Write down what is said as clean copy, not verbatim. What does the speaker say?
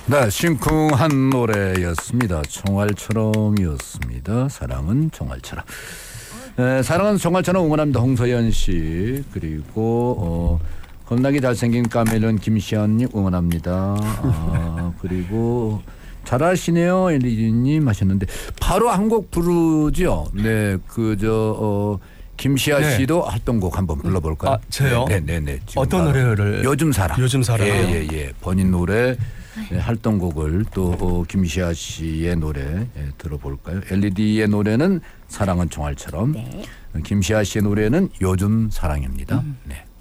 네, 심쿵한 노래였습니다. 총알처럼이었습니다. 사랑은 총알처럼. 사랑은 총알처럼 응원합니다. 홍서연 씨. 그리고 겁나게 잘생긴 카멜론 김시현님 응원합니다. 그리고 잘하시네요 엘리님 하셨는데 바로 한 곡 부르죠. 네, 김시아 네. 씨도 활동곡 한번 불러볼까요? 아, 저요? 네네네. 어떤 노래를? 요즘 사랑. 요즘 사랑. 예. 본인 노래 활동곡을 또 김시아 씨의 노래 들어볼까요? LED의 노래는 사랑은 총알처럼. 네. 김시아 씨의 노래는 요즘 사랑입니다. 네.